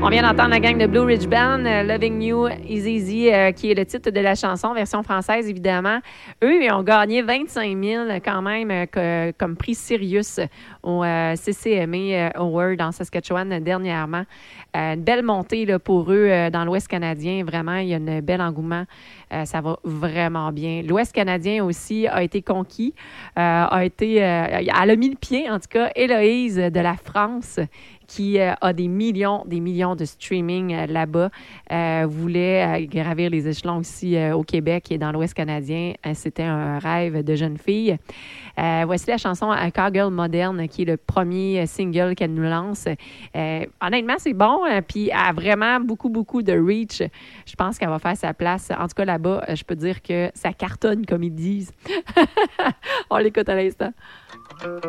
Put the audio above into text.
On vient d'entendre la gang de Blue Ridge Band, Loving You Is Easy, qui est le titre de la chanson, version française, évidemment. Eux, ils ont gagné 25 000 quand même comme prix Sirius au CCMA Award en Saskatchewan dernièrement. Une belle montée là, pour eux dans l'Ouest canadien. Vraiment, il y a un bel engouement. Ça va vraiment bien. L'Ouest canadien aussi a été conquis. Elle a mis le pied, en tout cas, Héloïse de la France, qui a des millions de streaming là-bas, voulait gravir les échelons aussi au Québec et dans l'Ouest canadien. C'était un rêve de jeune fille. Voici la chanson « Cowgirl Moderne » qui est le premier single qu'elle nous lance. Honnêtement, c'est bon, puis elle a vraiment beaucoup de reach. Je pense qu'elle va faire sa place. En tout cas, là-bas, je peux dire que ça cartonne, comme ils disent. On l'écoute à l'instant.